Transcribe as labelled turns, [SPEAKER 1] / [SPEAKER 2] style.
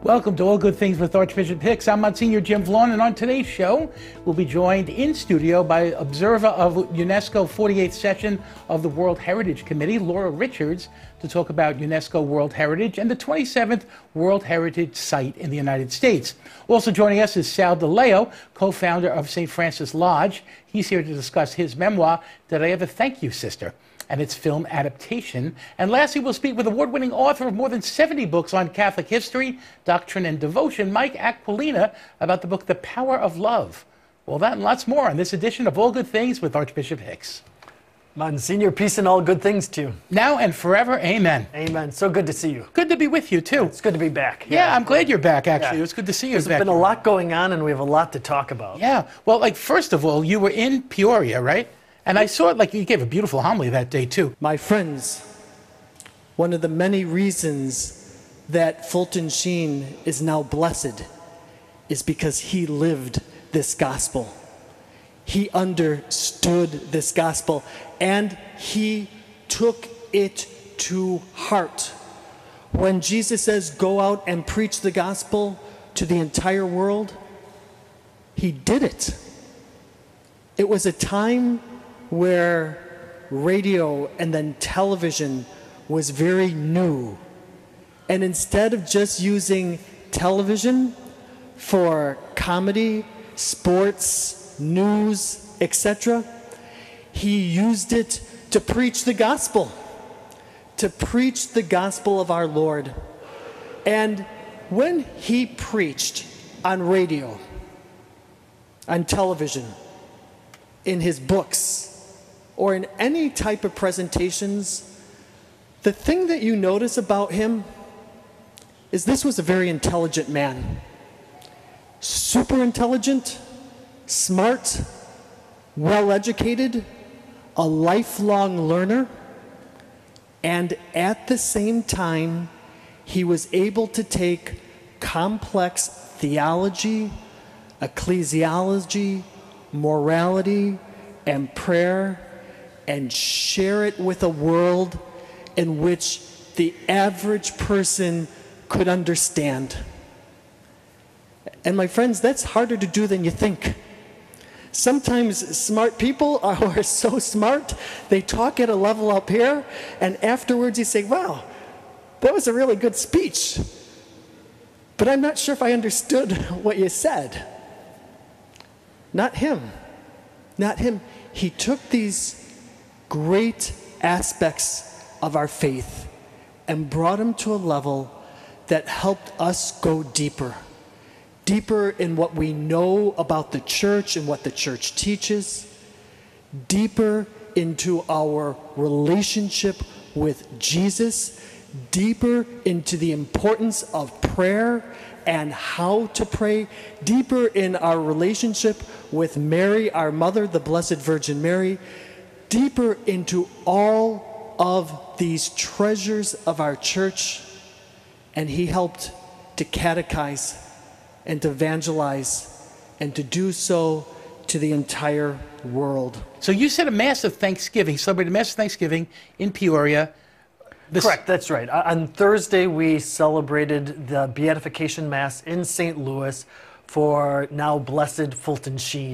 [SPEAKER 1] Welcome to All Good Things with Archbishop Hicks. I'm Monsignor Jim Vaughn, and on today's show, we'll be joined in studio by observer of UNESCO 48th session of the World Heritage Committee, Laura Richards, to talk about UNESCO World Heritage and the 27th World Heritage Site in the United States. Also joining us is Sal DeLeo, co-founder of St. Francis Lodge. He's here to discuss his memoir, Did I Ever Thank You, Sister?, and its film adaptation. And lastly, we'll speak with award-winning author of more than 70 books on Catholic history, doctrine, and devotion, Mike Aquilina, about the book, The Power of Love. All that and lots more on this edition of All Good Things with Archbishop Hicks.
[SPEAKER 2] Monsignor, peace and all good things to you.
[SPEAKER 1] Now and forever, amen.
[SPEAKER 2] Amen. So good to see you.
[SPEAKER 1] Good to be with you, too.
[SPEAKER 2] It's good to be back.
[SPEAKER 1] Yeah, I'm glad you're back, actually.
[SPEAKER 2] Yeah.
[SPEAKER 1] It's good to see you
[SPEAKER 2] There's
[SPEAKER 1] back.
[SPEAKER 2] been a lot going on, and we have a lot to talk about.
[SPEAKER 1] Yeah. Well, first of all, you were in Peoria, right? And I saw it, you gave a beautiful homily that day, too.
[SPEAKER 3] My friends, one of the many reasons that Fulton Sheen is now blessed is because he lived this gospel. He understood this gospel, and he took it to heart. When Jesus says, go out and preach the gospel to the entire world, he did it. It was a time where radio and then television was very new. And instead of just using television for comedy, sports, news, etc., he used it to preach the gospel, of our Lord. And when he preached on radio, on television, in his books, or in any type of presentations, the thing that you notice about him is this was a very intelligent man. Super intelligent, smart, well-educated, a lifelong learner, and at the same time, he was able to take complex theology, ecclesiology, morality, and prayer, and share it with a world in which the average person could understand. And my friends, that's harder to do than you think. Sometimes smart people are so smart, they talk at a level up here, and afterwards you say, wow, that was a really good speech, but I'm not sure if I understood what you said. Not him. Not him. He took these great aspects of our faith and brought them to a level that helped us go deeper in what we know about the church and what the church teaches, deeper into our relationship with Jesus, deeper into the importance of prayer and how to pray, deeper in our relationship with Mary, our mother, the Blessed Virgin Mary, deeper into all of these treasures of our church. And he helped to catechize and to evangelize and to do so to the entire world.
[SPEAKER 1] So you said a Mass of Thanksgiving, celebrated a Mass of Thanksgiving in Peoria.
[SPEAKER 2] Correct, that's right. On Thursday, we celebrated the Beatification Mass in St. Louis for now Blessed Fulton Sheen.